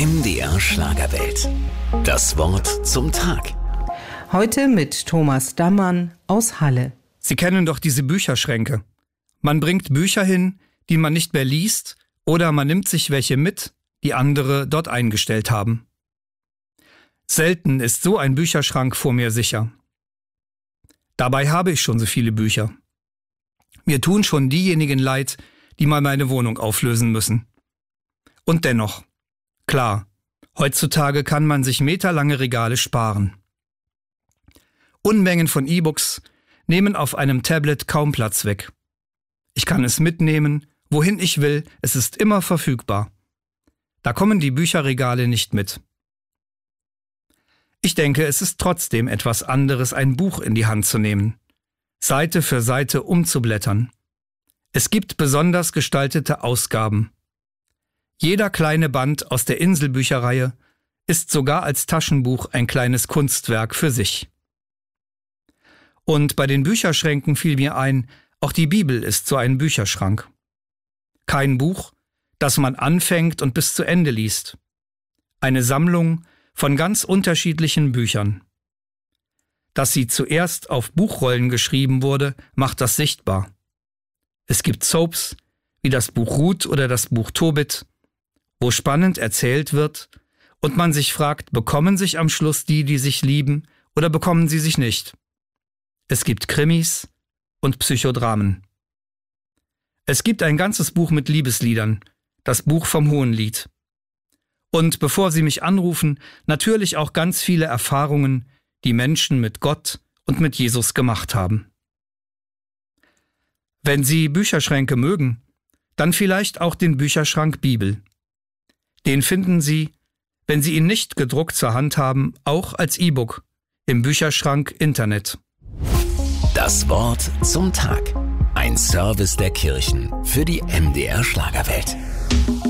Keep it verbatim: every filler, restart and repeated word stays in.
M D R Schlagerwelt. Das Wort zum Tag. Heute mit Thomas Dammann aus Halle. Sie kennen doch diese Bücherschränke. Man bringt Bücher hin, die man nicht mehr liest, oder man nimmt sich welche mit, die andere dort eingestellt haben. Selten ist so ein Bücherschrank vor mir sicher. Dabei habe ich schon so viele Bücher. Mir tun schon diejenigen leid, die mal meine Wohnung auflösen müssen. Und dennoch, klar, heutzutage kann man sich meterlange Regale sparen. Unmengen von E-Books nehmen auf einem Tablet kaum Platz weg. Ich kann es mitnehmen, wohin ich will, es ist immer verfügbar. Da kommen die Bücherregale nicht mit. Ich denke, es ist trotzdem etwas anderes, ein Buch in die Hand zu nehmen, Seite für Seite umzublättern. Es gibt besonders gestaltete Ausgaben. Jeder kleine Band aus der Inselbücherreihe ist sogar als Taschenbuch ein kleines Kunstwerk für sich. Und bei den Bücherschränken fiel mir ein, auch die Bibel ist so ein Bücherschrank. Kein Buch, das man anfängt und bis zu Ende liest. Eine Sammlung von ganz unterschiedlichen Büchern. Dass sie zuerst auf Buchrollen geschrieben wurde, macht das sichtbar. Es gibt Soaps, wie das Buch Ruth oder das Buch Tobit, wo spannend erzählt wird und man sich fragt, bekommen sich am Schluss die, die sich lieben, oder bekommen sie sich nicht? Es gibt Krimis und Psychodramen. Es gibt ein ganzes Buch mit Liebesliedern, das Buch vom Hohenlied. Und bevor Sie mich anrufen, natürlich auch ganz viele Erfahrungen, die Menschen mit Gott und mit Jesus gemacht haben. Wenn Sie Bücherschränke mögen, dann vielleicht auch den Bücherschrank Bibel. Den finden Sie, wenn Sie ihn nicht gedruckt zur Hand haben, auch als E-Book im Bücherschrank Internet. Das Wort zum Tag. Ein Service der Kirchen für die M D R Schlagerwelt.